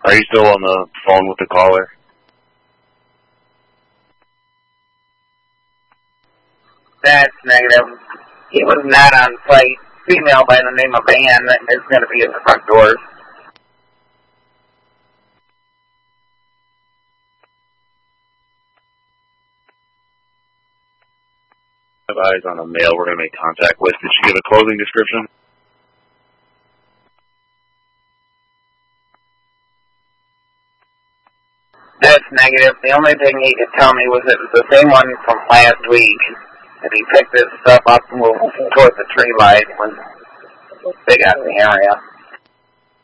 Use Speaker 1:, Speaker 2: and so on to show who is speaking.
Speaker 1: Are you still on the phone with the caller?
Speaker 2: That's negative. He was not on site. Female by the name of Ann is going to be at the front doors.
Speaker 1: I have eyes on a male we're going to make contact with. Did she give a clothing description?
Speaker 2: That's negative. The only thing he could tell me was it was the same one from last week. And he picked this stuff up and moved towards the tree line when they got in the area.